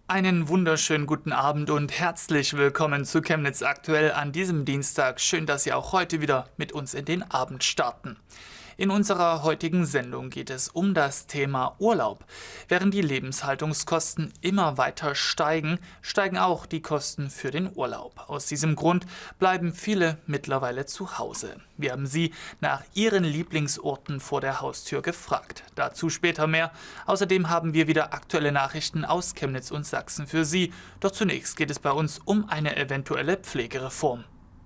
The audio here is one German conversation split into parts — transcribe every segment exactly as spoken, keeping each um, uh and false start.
Einen wunderschönen guten Abend und herzlich willkommen zu Chemnitz aktuell an diesem Dienstag. Schön, dass Sie auch heute wieder mit uns in den Abend starten. In unserer heutigen Sendung geht es um das Thema Urlaub. Während die Lebenshaltungskosten immer weiter steigen, steigen auch die Kosten für den Urlaub. Aus diesem Grund bleiben viele mittlerweile zu Hause. Wir haben Sie nach Ihren Lieblingsorten vor der Haustür gefragt. Dazu später mehr. Außerdem haben wir wieder aktuelle Nachrichten aus Chemnitz und Sachsen für Sie. Doch zunächst geht es bei uns um eine eventuelle Pflegereform.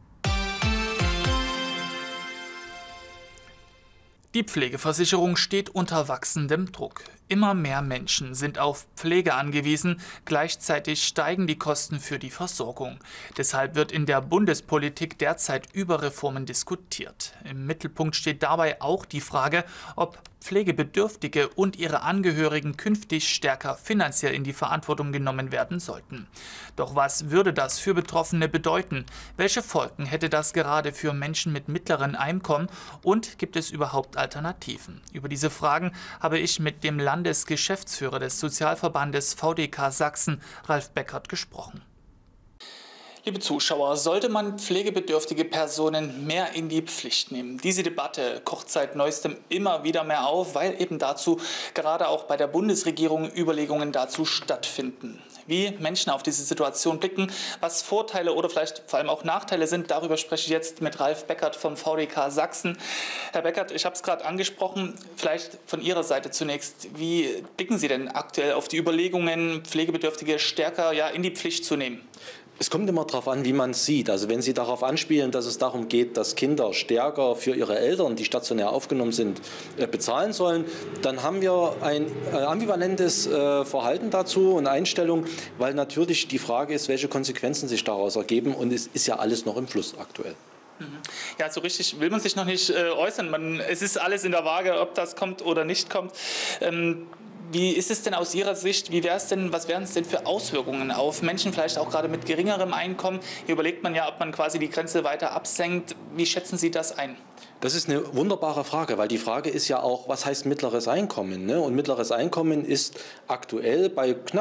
Die Pflegeversicherung steht unter wachsendem Druck. Immer mehr Menschen sind auf Pflege angewiesen, gleichzeitig steigen die Kosten für die Versorgung. Deshalb wird in der Bundespolitik derzeit über Reformen diskutiert. Im Mittelpunkt steht dabei auch die Frage, ob Pflegebedürftige und ihre Angehörigen künftig stärker finanziell in die Verantwortung genommen werden sollten. Doch was würde das für Betroffene bedeuten? Welche Folgen hätte das gerade für Menschen mit mittleren Einkommen? Und gibt es überhaupt Alternativen? Über diese Fragen habe ich mit dem Landesgeschäftsführer des Sozialverbandes V D K Sachsen, Ralf Beckert, gesprochen. Liebe Zuschauer, sollte man pflegebedürftige Personen mehr in die Pflicht nehmen? Diese Debatte kocht seit neuestem immer wieder mehr auf, weil eben dazu gerade auch bei der Bundesregierung Überlegungen dazu stattfinden. Wie Menschen auf diese Situation blicken, was Vorteile oder vielleicht vor allem auch Nachteile sind, darüber spreche ich jetzt mit Ralf Beckert vom V D K Sachsen. Herr Beckert, ich habe es gerade angesprochen, vielleicht von Ihrer Seite zunächst. Wie blicken Sie denn aktuell auf die Überlegungen, Pflegebedürftige stärker ja, in die Pflicht zu nehmen? Es kommt immer darauf an, wie man es sieht. Also wenn Sie darauf anspielen, dass es darum geht, dass Kinder stärker für ihre Eltern, die stationär aufgenommen sind, bezahlen sollen, dann haben wir ein ambivalentes Verhalten dazu und Einstellung, weil natürlich die Frage ist, welche Konsequenzen sich daraus ergeben, und es ist ja alles noch im Fluss aktuell. Ja, so richtig will man sich noch nicht äh, äußern. Man, es ist alles in der Waage, ob das kommt oder nicht kommt. Ähm, Wie ist es denn aus Ihrer Sicht, wie wäre es denn, was wären es denn für Auswirkungen auf Menschen, vielleicht auch gerade mit geringerem Einkommen? Hier überlegt man ja, ob man quasi die Grenze weiter absenkt. Wie schätzen Sie das ein? Das ist eine wunderbare Frage, weil die Frage ist ja auch, was heißt mittleres Einkommen? Ne? Und mittleres Einkommen ist aktuell bei knapp